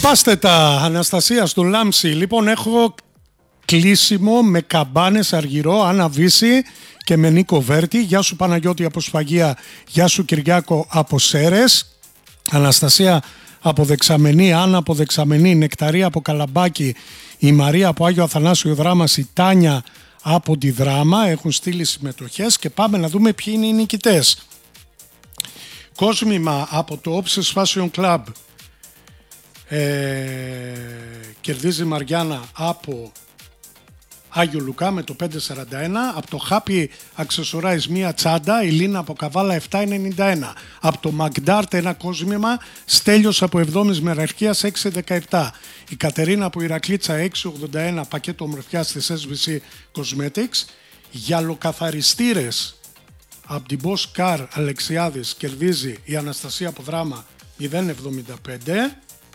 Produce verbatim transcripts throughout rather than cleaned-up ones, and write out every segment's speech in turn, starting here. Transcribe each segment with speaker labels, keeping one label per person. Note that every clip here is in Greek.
Speaker 1: Φάστε τα, Αναστασία στο Λάμψη. Λοιπόν, έχω κλείσιμο με Καμπάνες Αργυρό, Άννα Βύση και με Νίκο Βέρτη. Γεια σου Παναγιώτη από Σφαγεία, γεια σου Κυριάκο από Σέρες. Αναστασία από Δεξαμενή, Άννα από Δεξαμενή, Νεκταρία από Καλαμπάκι, η Μαρία από Άγιο Αθανάσιο Δράμας, η Τάνια από τη Δράμα. Έχουν στείλει συμμετοχές και πάμε να δούμε ποιοι είναι οι νικητές. Κόσμημα από το Obsess Fashion Club. Ε, κερδίζει η Μαριάννα από Άγιο Λουκά με το πέντε σαράντα ένα. Από το Happy Accessorize μία τσάντα, η Λίνα από Καβάλα επτά ενενήντα ένα. Από το Magdart ένα κόσμημα, Στέλιος από Εβδόμης Μεραρχίας έξι δεκαεπτά. Η Κατερίνα από Ηρακλήτσα έξι ογδόντα ένα, πακέτο ομορφιάς της ες βι σι Cosmetics. Γυαλοκαθαριστήρες από την Boss Car Αλεξιάδης κερδίζει η Αναστασία από Δράμα μηδέν εβδομήντα πέντε.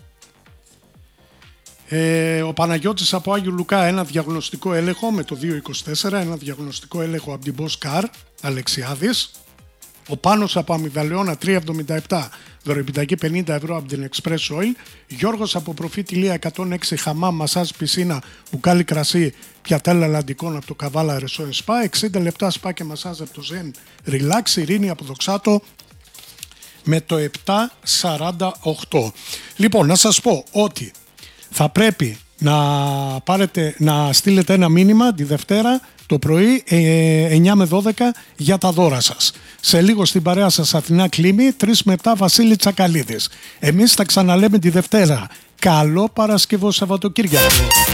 Speaker 1: Ε, ο Παναγιώτης από Άγιο Λουκά ένα διαγνωστικό έλεγχο με το δύο είκοσι τέσσερα, ένα διαγνωστικό έλεγχο από την Boss Car Αλεξιάδης. Ο Πάνος από Αμυγδαλαιώνα τρία εβδομήντα επτά, δωρεπιταγή πενήντα ευρώ από την Express Oil. Γιώργος από Προφήτη Λία εκατόν έξι, χαμά, μασάζ, πισίνα, μπουκάλι κρασί, πιατέλα λαντικών από το Καβάλα Ρεσό Σπα, εξήντα λεπτά σπα και μασάζ από το Zen Relax. Ειρήνη από Δοξάτο με το επτά σαράντα οκτώ. Λοιπόν, να σας πω ότι θα πρέπει να, πάρετε, να στείλετε ένα μήνυμα τη Δευτέρα το πρωί εννιά με δώδεκα για τα δώρα σας. Σε λίγο στην παρέα σας Αθηνά Κλίμη, τρία με επτά Βασίλη Τσακαλίδης. Εμείς θα ξαναλέμε τη Δευτέρα. Καλό Παρασκευό Σαββατοκύριακο.